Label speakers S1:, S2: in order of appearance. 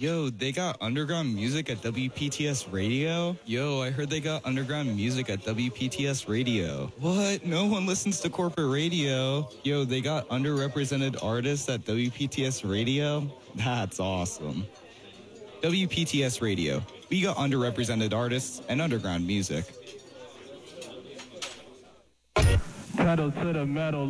S1: Yo, they got underground music at WPTS Radio? Yo, I heard they got underground music at WPTS Radio. What? No one listens to corporate radio. Yo, they got underrepresented artists at WPTS Radio? That's awesome. WPTS Radio. We got underrepresented artists and underground music.
S2: Pedal to the metal.